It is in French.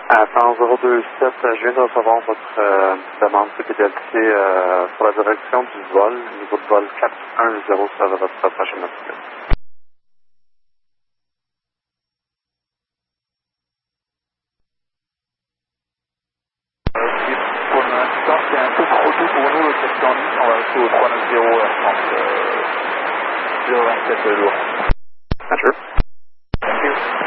Attends 027, je viens de recevoir votre demande CPDLC pour la direction du vol, niveau de vol 410 sur votre prochaine altitude. Pour l'instant, c'est un peu trop tôt pour nous, le 710, on va rester au 390 Air France 027 lourd. Roger. Thank you.